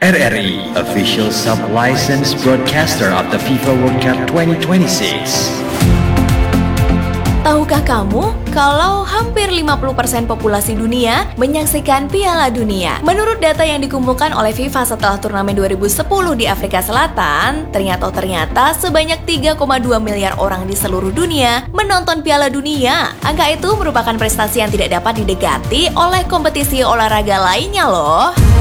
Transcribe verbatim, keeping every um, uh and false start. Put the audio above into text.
R R I, official sub-licensed broadcaster of the FIFA World Cup twenty twenty-six. Tahukah kamu kalau hampir lima puluh persen populasi dunia menyaksikan Piala Dunia? Menurut data yang dikumpulkan oleh FIFA setelah turnamen dua ribu sepuluh di Afrika Selatan, ternyata ternyata sebanyak tiga koma dua miliar orang di seluruh dunia menonton Piala Dunia. Angka itu merupakan prestasi yang tidak dapat didekati oleh kompetisi olahraga lainnya loh.